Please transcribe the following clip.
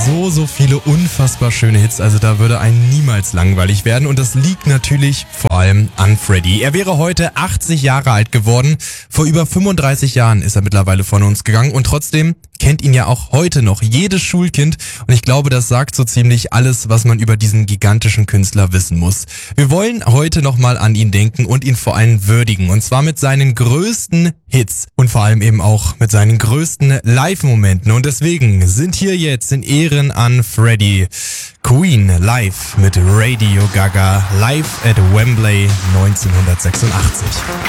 so viele unfassbar schöne Hits, also da würde einem niemals langweilig werden und das liegt natürlich vor allem an Freddie. Er wäre heute 80 Jahre alt geworden, vor über 35 Jahren ist er mittlerweile von uns gegangen und trotzdem kennt ihn ja auch heute noch jedes Schulkind und ich glaube, das sagt so ziemlich alles, was man über diesen gigantischen Künstler wissen muss. Wir wollen heute nochmal an ihn denken und ihn vor allem würdigen und zwar mit seinen größten Hits und vor allem eben auch mit seinen größten Live-Momenten und deswegen sind hier jetzt in Ehren an Freddie Queen live mit Radio Gaga live at Wembley 1986.